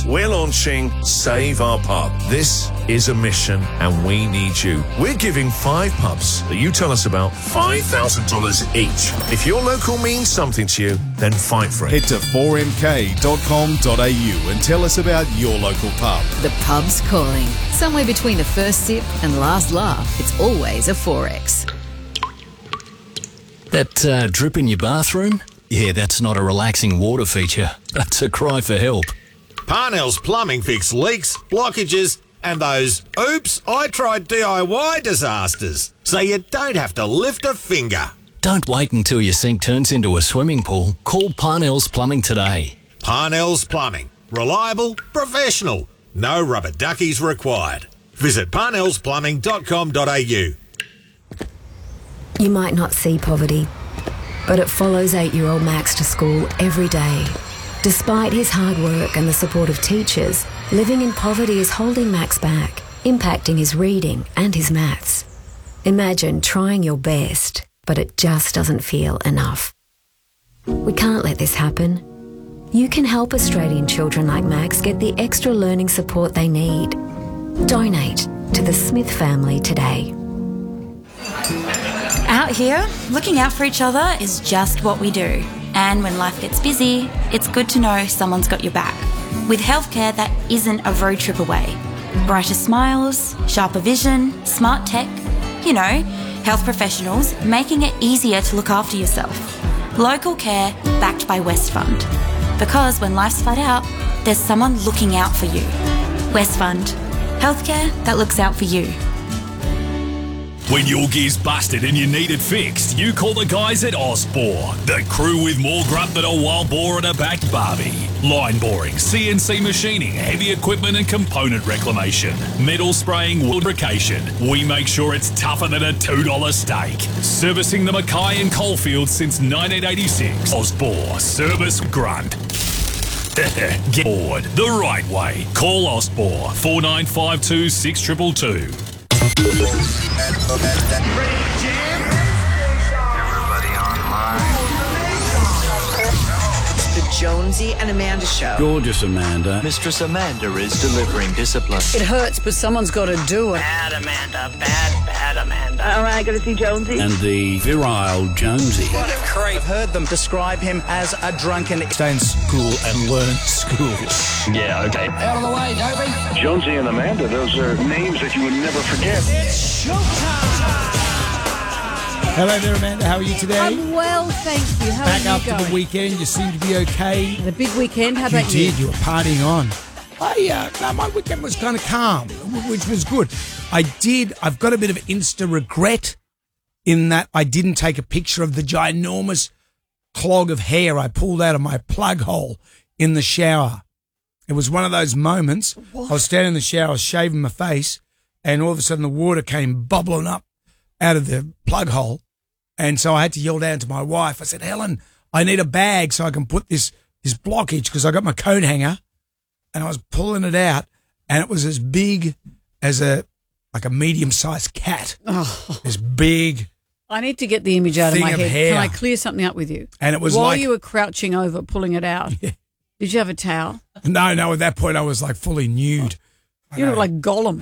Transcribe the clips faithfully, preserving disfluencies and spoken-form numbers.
we're launching Save Our Pub. This is a mission and we need you. We're giving five pubs that you tell us about five thousand dollars each. If your local means something to you, then fight for it. Head to four m k dot com dot a u and tell us about your local pub. The pub's calling. Somewhere between the first sip and last laugh, it's always a four X. That uh, drip in your bathroom? Yeah, that's not a relaxing water feature. That's a cry for help. Parnell's Plumbing fix leaks, blockages and those oops, I tried D I Y disasters, so you don't have to lift a finger. Don't wait until your sink turns into a swimming pool. Call Parnell's Plumbing today. Parnell's Plumbing. Reliable, professional. No rubber duckies required. Visit parnells plumbing dot com dot a u. You might not see poverty, but it follows eight-year-old Max to school every day. Despite his hard work and the support of teachers, living in poverty is holding Max back, impacting his reading and his maths. Imagine trying your best, but it just doesn't feel enough. We can't let this happen. You can help Australian children like Max get the extra learning support they need. Donate to the Smith family today. Out here, looking out for each other is just what we do. And when life gets busy, it's good to know someone's got your back. With healthcare that isn't a road trip away. Brighter smiles, sharper vision, smart tech. You know, health professionals making it easier to look after yourself. Local care backed by Westfund. Because when life's flat out, there's someone looking out for you. Westfund. Healthcare that looks out for you. When your gear's busted and you need it fixed, you call the guys at Osbor, the crew with more grunt than a wild boar and a backed Barbie. Line boring, C N C machining, heavy equipment and component reclamation, metal spraying, lubrication. We make sure it's tougher than a two dollar steak. Servicing the Mackay and Coalfields since nineteen eighty-six. Osbor, service grunt. Get bored the right way. Call Osbor, four nine five two, six two two two. Everybody online. The Jonesy and Amanda Show. Gorgeous Amanda. Mistress Amanda is delivering discipline. It hurts, but someone's got to do it. Bad Amanda, bad, bad Amanda. All right, going to see Jonesy. And the virile Jonesy. What a creep. I've heard them describe him as a drunken... Stay in school and learn school. Yeah, okay. Out of the way, Dobie. Jonesy and Amanda, those are names that you would never forget. It's showtime. Hello there, Amanda. How are you today? I'm well, thank you. How Back are you after going? the weekend, you seem to be okay. Had a big weekend. How about you? you? did. You were partying on. I, uh, no, my weekend was kind of calm, which was good. I did. I've got a bit of Insta regret in that I didn't take a picture of the ginormous clog of hair I pulled out of my plug hole in the shower. It was one of those moments. What? I was standing in the shower, I was shaving my face, and all of a sudden the water came bubbling up out of the plug hole. And so I had to yell down to my wife. I said, Helen, I need a bag so I can put this, this blockage, because I got my coat hanger and I was pulling it out and it was as big as a, like a medium-sized cat. Oh. This big I need to get the image out of thing my of head. hair. Can I clear something up with you? And it was While like, you were crouching over, pulling it out, yeah. Did you have a towel? No, no, at that point I was like fully nude. You look like Gollum.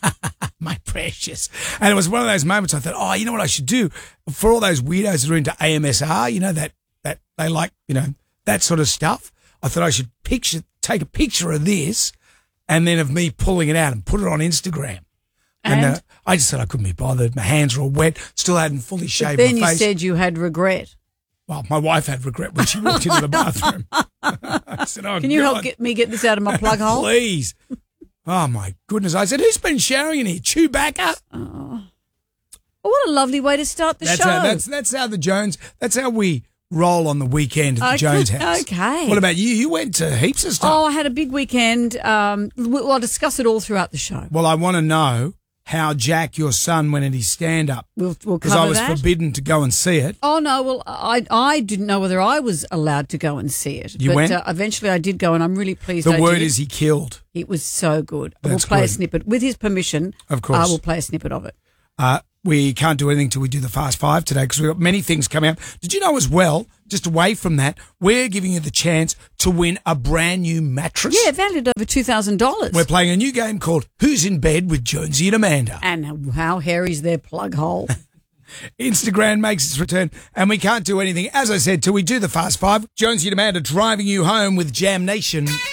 My precious. And it was one of those moments I thought, oh, you know what I should do? For all those weirdos that are into A M S R, you know, that, that they like, you know, that sort of stuff. I thought I should picture, take a picture of this and then of me pulling it out and put it on Instagram. And, and uh, I just said I couldn't be bothered. My hands were all wet, still hadn't fully shaved then my you face. said you had regret. Well, my wife had regret when she walked into the bathroom. I said, oh, Can you God. help get me get this out of my plug hole? Please. Oh, my goodness. I said, who's been showering in here? Chewbacca? Oh. Well, what a lovely way to start the that's show. How, that's, that's how the Jones, that's how we roll on the weekend at the okay. Jones house. Okay. What about you? You went to heaps of stuff. Oh, I had a big weekend. Um, we'll, I'll discuss it all throughout the show. Well, I want to know how Jack, your son, went at his stand-up. We'll, we'll Because cover I was that. forbidden to go and see it. Oh, no, well, I I didn't know whether I was allowed to go and see it. You but, went? Uh, eventually I did go, and I'm really pleased The I word did. is he killed. It was so good. That's we'll play good. a snippet. With his permission, Of course. uh, we'll play a snippet of it. Uh, we can't do anything till we do the Fast Five today because we've got many things coming up. Did you know as well, just away from that, we're giving you the chance to win a brand new mattress? Yeah, valued over two thousand dollars. We're playing a new game called Who's in Bed with Jonesy and Amanda. And how hairy's their plug hole? Instagram makes its return, and we can't do anything, as I said, till we do the Fast Five. Jonesy and Amanda driving you home with Jam Nation.